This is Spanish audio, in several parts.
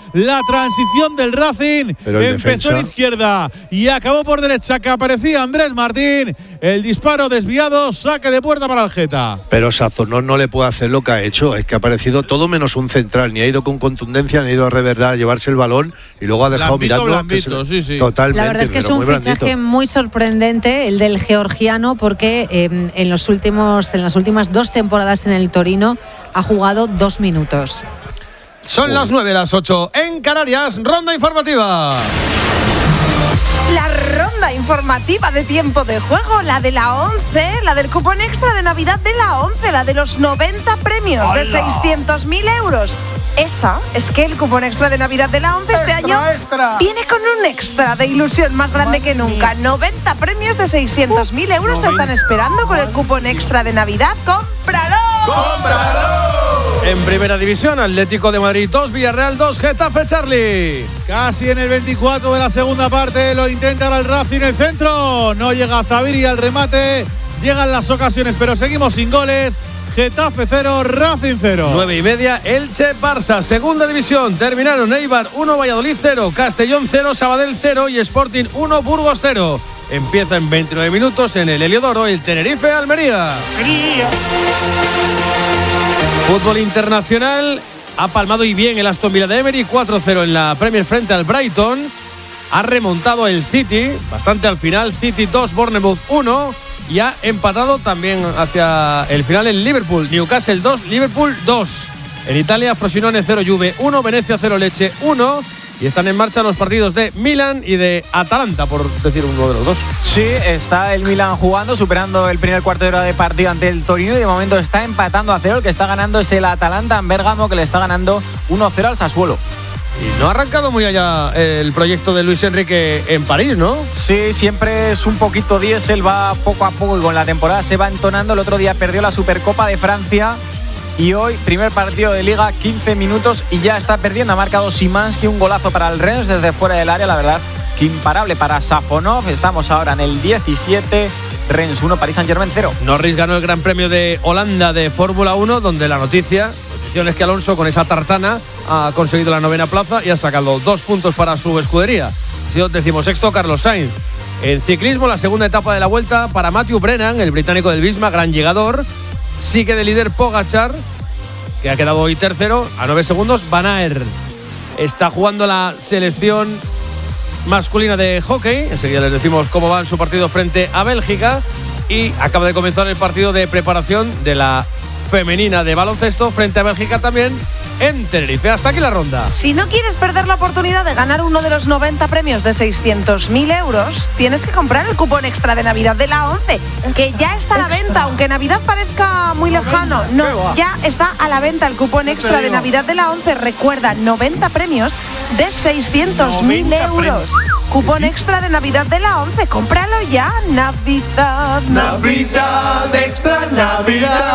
la transición del Racing. Empezó en izquierda y acabó por derecha, que aparecía Andrés Martín. El disparo desviado, saque de puerta para el Geta. Pero Sazonón no le puede hacer lo que ha hecho. Es que ha aparecido todo menos un central. Ni ha ido con contundencia, ni ha ido a reverdad a llevarse el balón y luego ha dejado blandito, sí. Totalmente. La verdad es que es un fichaje muy sorprendente el del georgiano, porque en las últimas 2 temporadas en el Torino ha jugado 2 minutos. Son las 9, las 8 en Canarias. Ronda informativa. La ronda informativa de tiempo de juego, la de la 11, la del cupón extra de Navidad de la 11, la de los 90 premios de 600.000 euros. Esa es que el cupón extra de Navidad de la 11 este año viene con un extra de ilusión más grande que nunca. 90 premios de 600.000 euros te están esperando con el cupón extra de Navidad. ¡Cómpralo! ¡Cómpralo! En primera división, Atlético de Madrid 2, Villarreal 2, Getafe, Charlie. Casi en el 24 de la segunda parte lo intenta ahora el Racing, el centro. No llega Zaviri al remate, llegan las ocasiones, pero seguimos sin goles. Getafe 0, Racing 0. 9:30, Elche, Barça, segunda división. Terminaron Eibar 1, Valladolid 0, Castellón 0, Sabadell 0 y Sporting 1, Burgos 0. Empieza en 29 minutos en el Heliodoro el Tenerife, Almería. Fútbol internacional, ha palmado y bien el Aston Villa de Emery, 4-0 en la Premier frente al Brighton. Ha remontado el City, bastante al final, City 2, Bournemouth 1. Y ha empatado también hacia el final el Liverpool, Newcastle 2, Liverpool 2. En Italia, Frosinone 0, Juve 1, Venecia 0, Lecce 1. Y están en marcha los partidos de Milan y de Atalanta, por decir uno de los dos. Sí, está el Milan jugando, superando el primer cuarto de hora de partido ante el Torino y de momento está empatando a 0. El que está ganando es el Atalanta en Bérgamo, que le está ganando 1-0 al Sassuolo. Y no ha arrancado muy allá el proyecto de Luis Enrique en París, ¿no? Sí, siempre es un poquito diésel, va poco a poco y con la temporada se va entonando. El otro día perdió la Supercopa de Francia. Y hoy, primer partido de Liga, 15 minutos y ya está perdiendo. Ha marcado Szymanski un golazo para el Rennes desde fuera del área, la verdad que imparable para Safonov. Estamos ahora en el 17, Rennes 1, Paris Saint-Germain 0. Norris ganó el Gran Premio de Holanda de Fórmula 1, donde la noticia es que Alonso con esa tartana ha conseguido la 9ª plaza y ha sacado 2 puntos para su escudería. Ha sido 16º Carlos Sainz. En ciclismo, la segunda etapa de la Vuelta para Matthew Brennan, el británico del Visma, gran llegador. Sigue de líder Pogačar, que ha quedado hoy tercero, a 9 segundos. Van Aert está jugando la selección masculina de hockey. Enseguida les decimos cómo va en su partido frente a Bélgica. Y acaba de comenzar el partido de preparación de la femenina de baloncesto frente a Bélgica también en Tenerife. Hasta aquí la ronda. Si no quieres perder la oportunidad de ganar uno de los 90 premios de 600.000 euros, tienes que comprar el cupón extra de Navidad de la 11, que ya está a la venta, aunque Navidad parezca muy lejano. No, ya está a la venta el cupón extra de Navidad de la 11. Recuerda, 90 premios de 600.000 euros. Cupón extra de Navidad de la 11. Cómpralo ya. Navidad, Navidad, extra Navidad.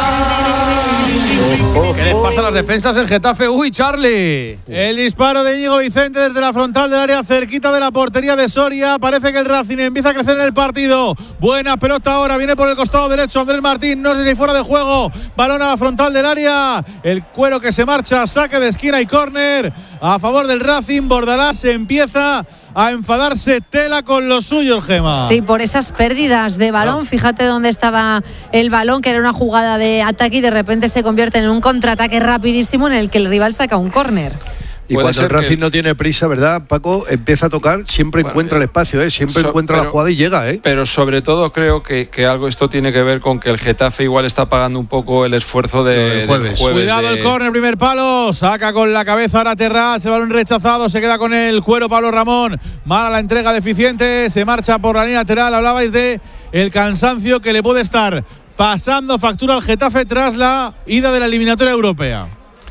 ¿Qué les pasa a las defensas en Getafe? ¡Uy, Charlie! El disparo de Íñigo Vicente desde la frontal del área, cerquita de la portería de Soria. Parece que el Racing empieza a crecer en el partido. Buena pelota ahora, viene por el costado derecho Andrés Martín. No sé si fuera de juego. Balón a la frontal del área. El cuero que se marcha, saque de esquina y córner a favor del Racing. Bordalás se empieza a enfadarse tela con los suyos, Gema. Sí, por esas pérdidas de balón. Fíjate dónde estaba el balón, que era una jugada de ataque y de repente se convierte en un contraataque rapidísimo en el que el rival saca un córner. Y cuando el Racing no tiene prisa, ¿verdad, Paco? Empieza a tocar, siempre encuentra el espacio, siempre encuentra la jugada y llega, Pero sobre todo creo que algo esto tiene que ver con que el Getafe igual está pagando un poco el esfuerzo del jueves. Cuidado el córner, primer palo, saca con la cabeza ahora Terraz, el balón rechazado, se queda con el cuero Pablo Ramón. Mala la entrega deficiente, se marcha por la línea lateral. Hablabais de el cansancio que le puede estar pasando factura al Getafe tras la ida de la eliminatoria europea.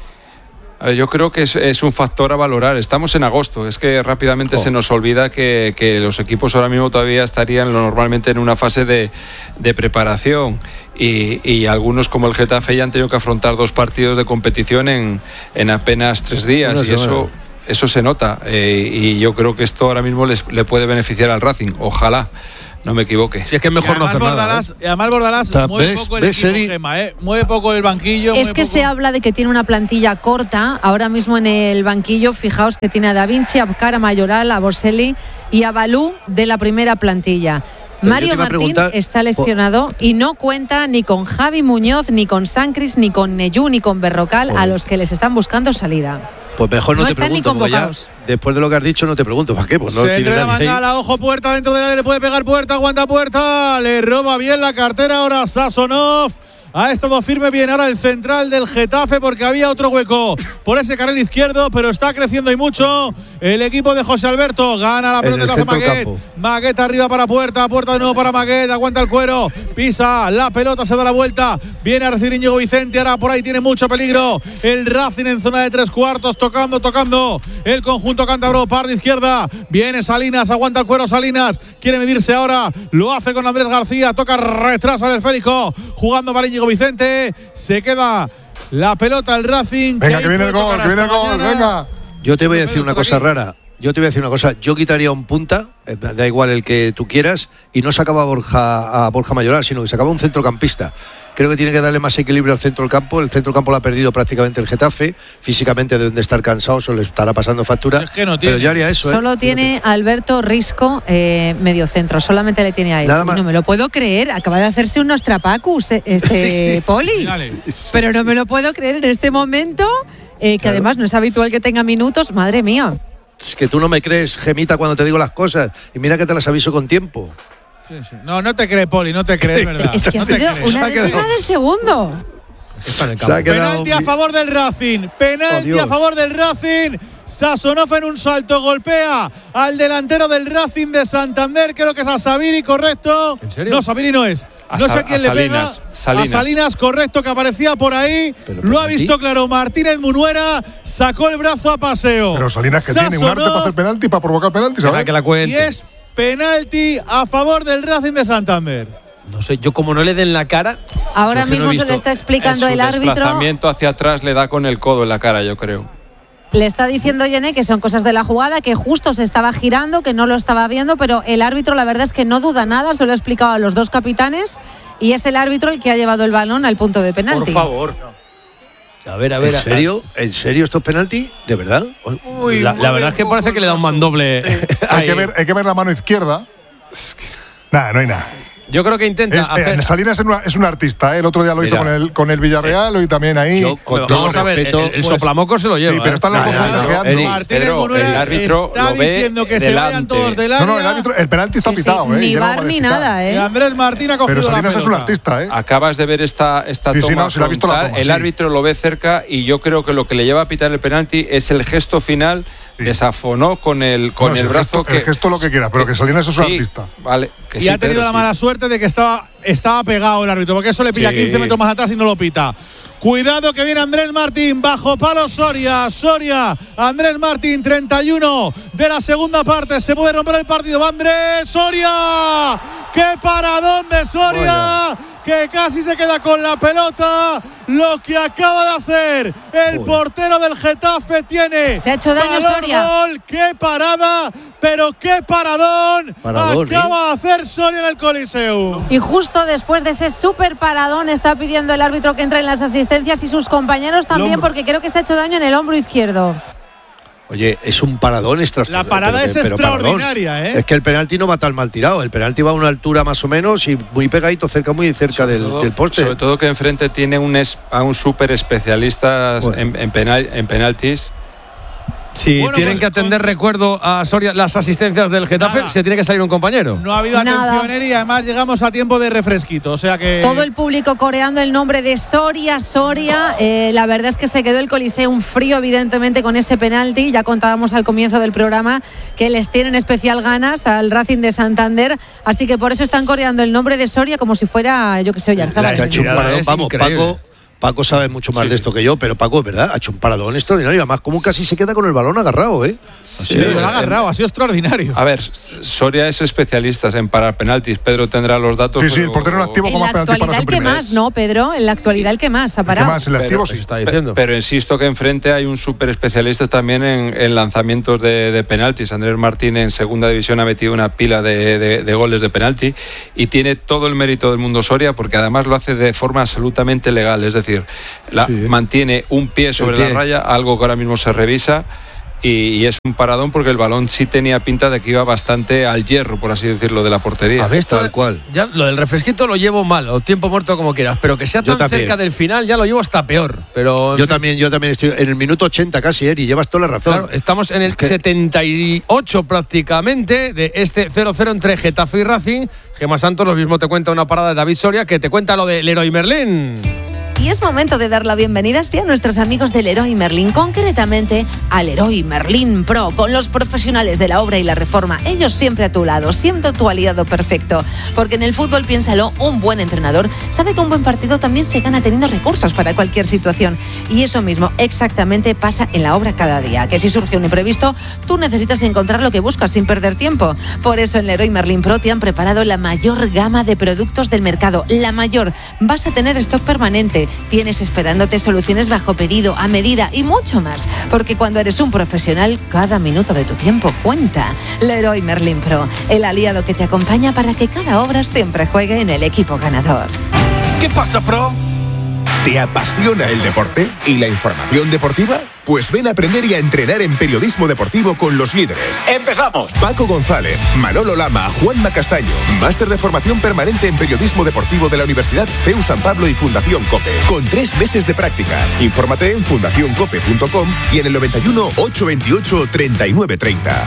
Yo creo que es un factor a valorar. Estamos en agosto, es que rápidamente se nos olvida que los equipos ahora mismo todavía estarían normalmente en una fase de preparación y algunos como el Getafe ya han tenido que afrontar 2 partidos de competición en apenas 3 días y eso se nota y yo creo que esto ahora mismo le puede beneficiar al Racing, ojalá. no me equivoque. Si es que es mejor no hacer nada. Además Bordalás mueve poco el equipo, Gemma, mueve poco el banquillo. Es que se habla de que tiene una plantilla corta. Ahora mismo en el banquillo, fijaos que tiene a Da Vinci, a Abkar, a Mayoral, a Boselli y a Balú de la primera plantilla. Pero Mario Martín está lesionado y no cuenta ni con Javi Muñoz, ni con Sancris, ni con Neyú, ni con Berrocal, a los que les están buscando salida. Pues mejor no te están pregunto, ni convocados. Después de lo que has dicho no te pregunto, ¿para qué? Pues no se enreda Mangala, ojo, Puerta dentro del área, le puede pegar Puerta, aguanta Puerta, le roba bien la cartera ahora Sasonov. Ha estado firme bien ahora el central del Getafe porque había otro hueco por ese carril izquierdo, pero está creciendo y mucho el equipo de José Alberto. Gana la pelota, lo hace Maguet. Maguet arriba para Puerta, Puerta de nuevo para Maguet, aguanta el cuero, pisa la pelota, se da la vuelta, viene a recibir Íñigo Vicente, ahora por ahí tiene mucho peligro el Racing en zona de 3/4, tocando el conjunto cántabro, par de izquierda, viene Salinas, aguanta el cuero Salinas, quiere medirse ahora, lo hace con Andrés García, toca retrasa del esférico, jugando para Íñigo Vicente, se queda la pelota el Racing. Venga, que viene el gol, venga. Yo te voy a decir una cosa rara. Yo quitaría un punta, da igual el que tú quieras, y no sacaba a Borja Mayoral, sino que sacaba un centrocampista. Creo que tiene que darle más equilibrio al centro del campo. El centro del campo lo ha perdido prácticamente el Getafe. Físicamente deben de estar cansados o le estará pasando factura. Es que no tiene. Pero yo haría eso. Solo tiene Alberto Risco medio centro. Solamente le tiene a él. No me lo puedo creer. Acaba de hacerse un Nostrapacus Poli. Pero no me lo puedo creer en este momento. Que claro. Además no es habitual que tenga minutos. Madre mía. Es que tú no me crees, Gemita, cuando te digo las cosas. Y mira que te las aviso con tiempo. Sí. No te crees, Poli, no te crees, ¿verdad? Es que ha sido una décima del segundo. Penalti a favor del Racing. Penalti a favor del Racing. Sasonov en un salto golpea al delantero del Racing de Santander, creo que es a Sabiri, correcto. ¿En serio? No, Sabiri no es. No sé a quién le pega. A Salinas, correcto, que aparecía por ahí. Lo ha visto claro Martínez Munuera, sacó el brazo a paseo. Pero Salinas que tiene un arte para hacer penalti, para provocar penalti, ¿sabes? Que la cuente. Y es penalti a favor del Racing de Santander. No sé, yo como no le den la cara. Ahora mismo se lo está explicando el árbitro. El desplazamiento hacia atrás le da con el codo en la cara, yo creo. Le está diciendo Yene que son cosas de la jugada, que justo se estaba girando, que no lo estaba viendo, pero el árbitro la verdad es que no duda nada, se lo ha explicado a los dos capitanes y es el árbitro el que ha llevado el balón al punto de penalti. Por favor. A ver. ¿En serio? ¿En serio esto es penalti? ¿De verdad? La verdad es que parece que le da un mandoble. Hay que ver la mano izquierda. Nada, no hay nada. Yo creo que intenta hacer. Salinas es un artista, ¿eh? El otro día lo hizo con el Villarreal y también ahí. Vamos a ver, el soplamoco se lo lleva. Sí, pero están los dos flanqueando. Martínez Munuera está diciendo que se vayan todos del área. No, el penalti está pitado, Ni bar ni nada, ¿eh? Andrés Martín ha cogido pero Salinas la pelota. es un artista, ¿eh? Acabas de ver esta toma frontal, el árbitro lo ve cerca y yo creo que lo que le lleva a pitar el penalti es el gesto final. Desafonó con el brazo. El gesto lo que quiera, pero que Salinas es un artista. Vale. Y ha tenido la mala suerte de que estaba pegado el árbitro, porque eso le pilla 15 metros más atrás y no lo pita. Cuidado que viene Andrés Martín, bajo palo Soria, Andrés Martín, 31 de la segunda parte, se puede romper el partido, va Andrés, Soria, qué paradón de Soria, que casi se queda con la pelota, lo que acaba de hacer el portero del Getafe tiene. Se ha hecho daño Soria. Gol, qué parada, pero qué paradón acaba de hacer Soria en el Coliseo. Y justo después de ese súper paradón está pidiendo el árbitro que entre en las asistencias y sus compañeros también, porque creo que se ha hecho daño en el hombro izquierdo. Oye, es un paradón extraordinario. La parada es extraordinaria, ¿eh? Es que el penalti no va tan mal tirado. El penalti va a una altura más o menos y muy pegadito, muy cerca del poste. Sobre todo que enfrente tiene a un súper especialista en penaltis. Si tienen que atender, recuerdo a Soria, las asistencias del Getafe, se tiene que salir un compañero. No ha habido atención y además llegamos a tiempo de refresquito, o sea que… Todo el público coreando el nombre de Soria. La verdad es que se quedó el Coliseo un frío, evidentemente, con ese penalti. Ya contábamos al comienzo del programa que les tienen especial ganas al Racing de Santander, así que por eso están coreando el nombre de Soria como si fuera, yo que sé, Oyarzábal. Vamos, Paco sabe mucho más de esto que yo, pero Paco, es verdad, ha hecho un paradón extraordinario. Además, como casi se queda con el balón agarrado, ¿eh? Sí, lo ha agarrado, ha sido extraordinario. A ver, Soria es especialista en parar penaltis. Pedro tendrá los datos. Sí, el portero en activo con más penaltis para el que más, ¿no, Pedro? En la actualidad el que más ha parado. El que más, el activo sí. Está diciendo. Pero insisto que enfrente hay un súper especialista también en lanzamientos de penaltis. Andrés Martín en segunda división ha metido una pila de goles de penalti y tiene todo el mérito del mundo Soria, porque además lo hace de forma absolutamente legal. Es decir, mantiene un pie sobre la raya, algo que ahora mismo se revisa, y es un paradón porque el balón sí tenía pinta de que iba bastante al hierro, por así decirlo, de la portería. A ver, tal cual. Ya lo del refresquito lo llevo mal, o tiempo muerto como quieras, pero que sea tan cerca del final ya lo llevo hasta peor. Pero yo también estoy en el minuto 80 casi, y llevas toda la razón. Claro, estamos en el 78 prácticamente de este 0-0 entre Getafe y Racing. Gemma Santos lo mismo te cuenta una parada de David Soria, que te cuenta lo del Leroy Merlin. Y es momento de dar la bienvenida a nuestros amigos del Leroy Merlin, concretamente al Leroy Merlin Pro, con los profesionales de la obra y la reforma. Ellos siempre a tu lado, siendo tu aliado perfecto. Porque en el fútbol, piénsalo, un buen entrenador sabe que un buen partido también se gana teniendo recursos para cualquier situación. Y eso mismo exactamente pasa en la obra cada día. Que si surge un imprevisto, tú necesitas encontrar lo que buscas sin perder tiempo. Por eso en Leroy Merlin Pro te han preparado la mayor gama de productos del mercado. La mayor. Vas a tener stock permanente. Tienes esperándote soluciones bajo pedido, a medida y mucho más. Porque cuando eres un profesional, cada minuto de tu tiempo cuenta. Leroy Merlin Pro, el aliado que te acompaña para que cada obra siempre juegue en el equipo ganador. ¿Qué pasa, Pro? ¿Te apasiona el deporte y la información deportiva? Pues ven a aprender y a entrenar en periodismo deportivo con los líderes. ¡Empezamos! Paco González, Manolo Lama, Juanma Castaño. Máster de formación permanente en periodismo deportivo de la Universidad CEU San Pablo y Fundación COPE. Con 3 meses de prácticas. Infórmate en fundacioncope.com y en el 91 828 3930.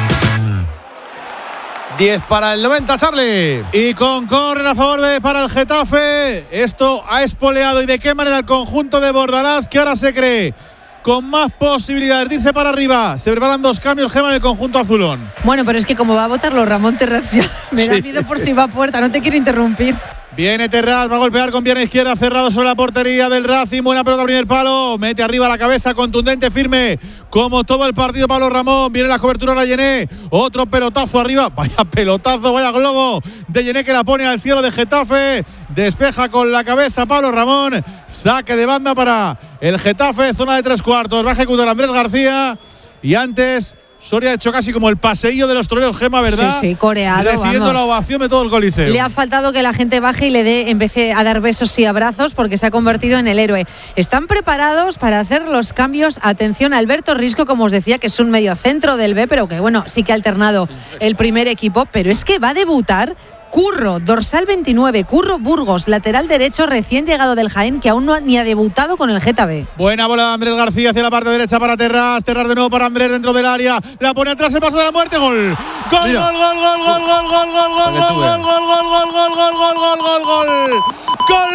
10 para el 90, Charlie. Y con córner a favor para el Getafe. Esto ha espoleado, y de qué manera, el conjunto de Bordalás, que ahora se cree con más posibilidades de irse para arriba. Se preparan 2 cambios, Gemma, en el conjunto azulón. Bueno, pero es que como va a votarlo Ramón Terraz, ya me da miedo por si va a puerta. No te quiero interrumpir. Viene Terraz, va a golpear con pierna izquierda, cerrado sobre la portería del Racing. Buena pelota, primer palo, mete arriba la cabeza, contundente, firme, como todo el partido Pablo Ramón. Viene la cobertura ahora Yené, otro pelotazo arriba, vaya pelotazo, vaya globo de Yené, que la pone al cielo de Getafe. Despeja con la cabeza Pablo Ramón, saque de banda para el Getafe, zona de 3/4. Va a ejecutar Andrés García, y antes Soria ha hecho casi como el paseillo de los toreros, Gemma, ¿verdad? Sí, coreado, recibiendo la ovación de todo el Coliseo. Le ha faltado que la gente baje y le dé, empecé a dar besos y abrazos, porque se ha convertido en el héroe. Están preparados para hacer los cambios. Atención, Alberto Risco, como os decía, que es un mediocentro del B, pero que bueno, sí que ha alternado el primer equipo, pero es que va a debutar Curro, dorsal 29, Curro Burgos, lateral derecho recién llegado del Jaén, que aún no ni ha debutado con el Getafe. Buena bola de Andrés García hacia la parte derecha para Terraz de nuevo para Andrés dentro del área, la pone atrás, el paso de la muerte, gol. Gol, gol, gol, gol, gol, gol, gol, gol, gol, gol, gol, gol, gol, gol, gol, gol, gol, gol, gol. Gol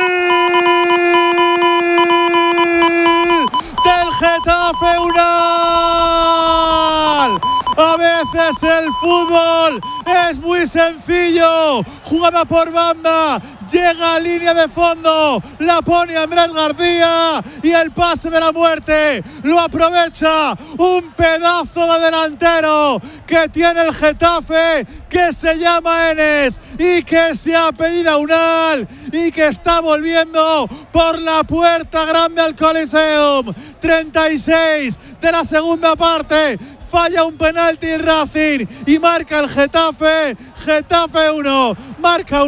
del Getafe Unal. A veces el fútbol es muy sencillo. Jugada por banda, llega a línea de fondo, la pone Andrés García, y el pase de la muerte lo aprovecha un pedazo de delantero que tiene el Getafe, que se llama Enes y que se apellida Unal, y que está volviendo por la puerta grande al Coliseum. 36 de la segunda parte. Falla un penalti el Racing y marca el Getafe. Getafe 1, marca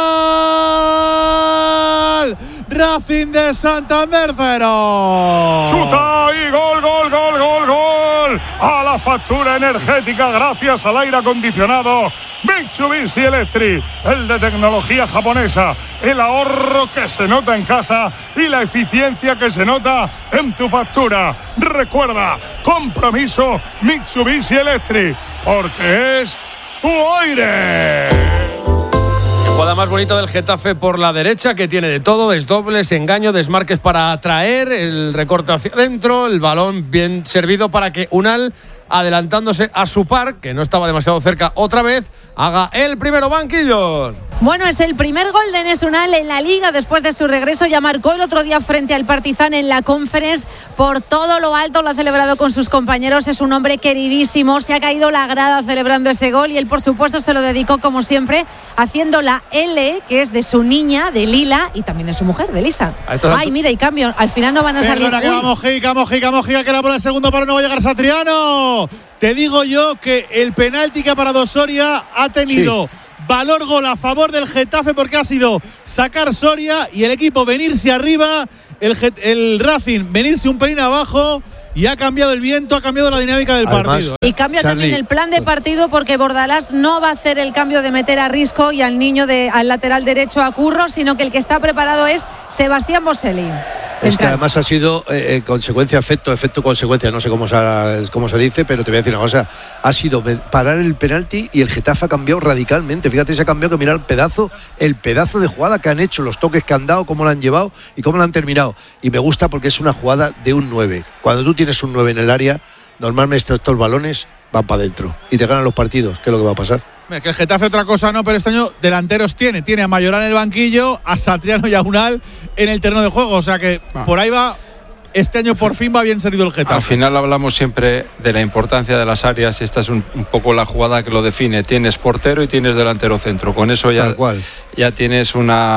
Unal. Racing de Santander 0. Chuta y gol, gol, gol, gol, gol. A la factura energética gracias al aire acondicionado Mitsubishi Electric, el de tecnología japonesa, el ahorro que se nota en casa y la eficiencia que se nota en tu factura. Recuerda, compromiso Mitsubishi Electric, porque es tu aire. Jugada más bonita del Getafe por la derecha, que tiene de todo: desdobles, engaño, desmarques para atraer, el recorte hacia adentro, el balón bien servido para que Unal, adelantándose a su par, que no estaba demasiado cerca otra vez, haga el primero. Banquillos. Bueno, es el primer gol de Enes Ünal en la Liga después de su regreso. Ya marcó el otro día frente al Partizan en la Conference. Por todo lo alto lo ha celebrado con sus compañeros. Es un hombre queridísimo. Se ha caído la grada celebrando ese gol y él, por supuesto, se lo dedicó, como siempre, haciendo la L, que es de su niña, de Lila, y también de su mujer, de Lisa. Ay, mira, y cambio. Al final no van a salir. Perdona, que va Mojica, que era por el segundo palo, no va a llegar Satriano. Te digo yo que el penalti que ha parado Soria ha tenido valor gol a favor del Getafe, porque ha sido sacar Soria y el equipo venirse arriba, el Racing venirse un pelín abajo, y ha cambiado el viento, ha cambiado la dinámica del partido. Y cambia también el plan de partido, porque Bordalás no va a hacer el cambio de meter a Risco y al niño al lateral derecho a Curro, sino que el que está preparado es Sebastián Boselli. Es que además ha sido consecuencia, efecto, consecuencia, no sé cómo se dice, pero te voy a decir una cosa, ha sido parar el penalti y el Getafe ha cambiado radicalmente. Fíjate, se ha cambiado, que mira el pedazo de jugada que han hecho, los toques que han dado, cómo la han llevado y cómo la han terminado. Y me gusta porque es una jugada de un 9. Cuando tú tienes un 9 en el área, normalmente estos balones van para adentro y te ganan los partidos, que es lo que va a pasar. Que el Getafe otra cosa no, pero este año delanteros tiene a Mayoral en el banquillo, a Satriano y a Ünal en el terreno de juego, o sea que por ahí va. Este año por fin va bien servido el Getafe. Al final hablamos siempre de la importancia de las áreas y esta es un poco la jugada que lo define. Tienes portero y tienes delantero centro. Con eso ya tienes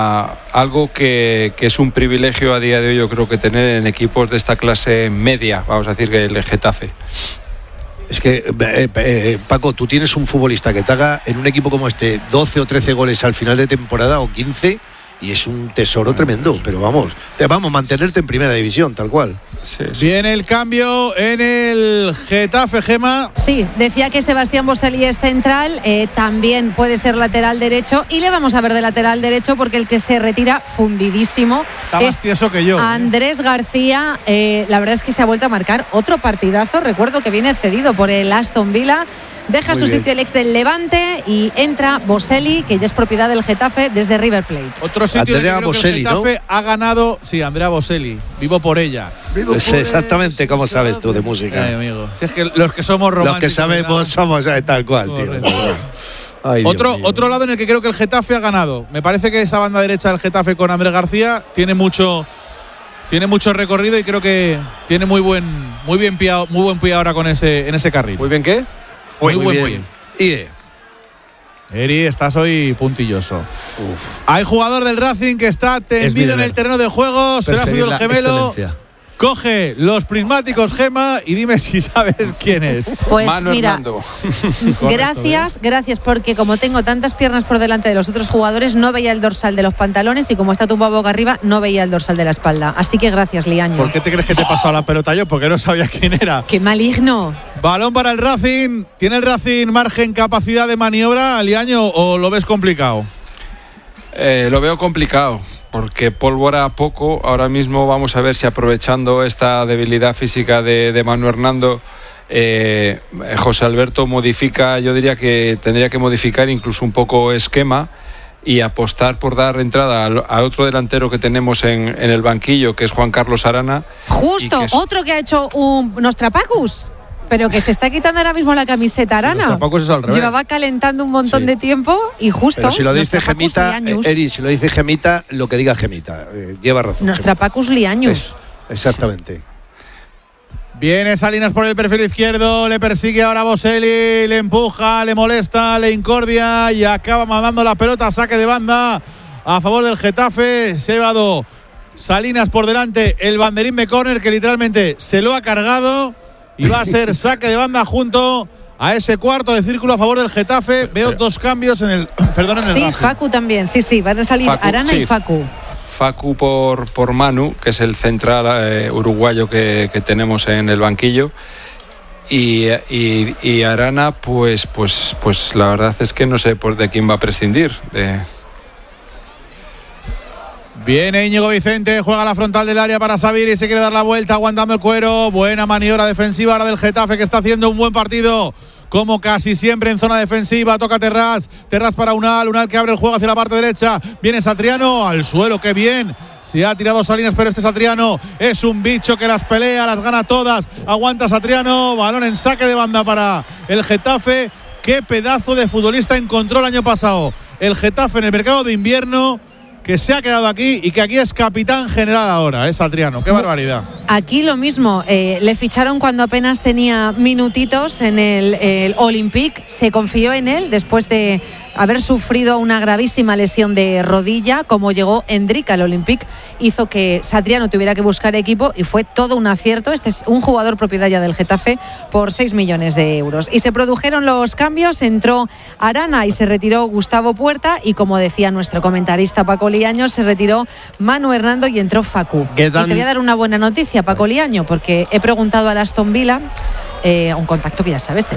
algo que es un privilegio a día de hoy, yo creo, que tener en equipos de esta clase media, vamos a decir, que el Getafe. Es que, Paco, tú tienes un futbolista que te haga en un equipo como este 12 o 13 goles al final de temporada o 15, y es un tesoro tremendo, pero vamos, mantenerte en primera división, tal cual. Sí. Viene el cambio en el Getafe, Gema. Sí, decía que Sebastián Boselli es central, también puede ser lateral derecho, y le vamos a ver de lateral derecho porque el que se retira fundidísimo está más tieso que yo. Andrés García. La verdad es que se ha vuelto a marcar otro partidazo. Recuerdo que viene cedido por el Aston Villa. Deja su sitio el ex del Levante y entra Boselli, que ya es propiedad del Getafe desde River Plate. Otro sitio Andrea que Boselli, el Getafe, ¿no? Ha ganado, sí, Andrea Boselli. Vivo por ella. Exactamente, como sabes tú de música. Ay, amigo. Si es que los que somos románticos. Los que sabemos somos tal cual, tío. Ay, otro lado en el que creo que el Getafe ha ganado. Me parece que esa banda derecha del Getafe con Andrés García tiene mucho recorrido y creo que tiene muy buen pie ahora en ese carril. ¿Muy bien qué? Muy buen pie. Eri, estás hoy puntilloso. Hay jugador del Racing que está tendido en el terreno de juego. Se le ha subido el gemelo. Excelencia. Coge los prismáticos, Gema, y dime si sabes quién es. Pues Manu mira, Hernando. gracias, porque como tengo tantas piernas por delante de los otros jugadores, no veía el dorsal de los pantalones y como está tumbado boca arriba, no veía el dorsal de la espalda. Así que gracias, Liaño. ¿Por qué te crees que te he pasado la pelota yo? Porque no sabía quién era. ¡Qué maligno! Balón para el Racing. ¿Tiene el Racing margen, capacidad de maniobra, Liaño, o lo ves complicado? Lo veo complicado, porque pólvora poco. Ahora mismo vamos a ver si, aprovechando esta debilidad física de Manu Hernando, José Alberto modifica. Yo diría que tendría que modificar incluso un poco esquema y apostar por dar entrada al otro delantero que tenemos en el banquillo, que es Juan Carlos Arana. Justo, otro que ha hecho un Nostrapacus, pero que se está quitando ahora mismo la camiseta Arana. Es al revés. Llevaba calentando un montón de tiempo y justo. Pero si lo dice Gemita, Eri, si lo dice Gemita, lo que diga Gemita, lleva razón. Nostrapacus Liañus. Exactamente. Viene Salinas por el perfil izquierdo, le persigue ahora Boselli, le empuja, le molesta, le incordia y acaba mandando la pelota, saque de banda a favor del Getafe. Se ha llevado Salinas por delante el banderín de córner, que literalmente se lo ha cargado. Y va a ser saque de banda junto a ese cuarto de círculo a favor del Getafe. Veo dos cambios en el Sí, Racing. Facu también, sí, van a salir Arana y Facu. Facu por Manu, que es el central uruguayo que tenemos en el banquillo. Y Arana, pues la verdad es que no sé de quién va a prescindir. Viene Íñigo Vicente, juega la frontal del área para Sabiri, se quiere dar la vuelta aguantando el cuero. Buena maniobra defensiva ahora del Getafe, que está haciendo un buen partido, como casi siempre en zona defensiva. Toca Terrás para Ünal que abre el juego hacia la parte derecha. Viene Satriano al suelo, qué bien. Se ha tirado Salinas, pero este Satriano es un bicho que las pelea, las gana todas. Aguanta Satriano, balón en saque de banda para el Getafe. Qué pedazo de futbolista encontró el año pasado el Getafe en el mercado de invierno, que se ha quedado aquí y que aquí es capitán general ahora, Satriano. ¡Qué barbaridad! Aquí lo mismo, le ficharon cuando apenas tenía minutitos en el Olympique, se confió en él después de haber sufrido una gravísima lesión de rodilla. Como llegó Endrick al Olympique, hizo que Satriano tuviera que buscar equipo y fue todo un acierto. Este es un jugador propiedad ya del Getafe por 6 millones de euros. Y se produjeron los cambios, entró Arana y se retiró Gustavo Puerta, y como decía nuestro comentarista Paco Liaño, se retiró Manu Hernando y entró Facu. Y te voy a dar una buena noticia, Paco Liaño, porque he preguntado al Aston Villa, un contacto que ya sabes,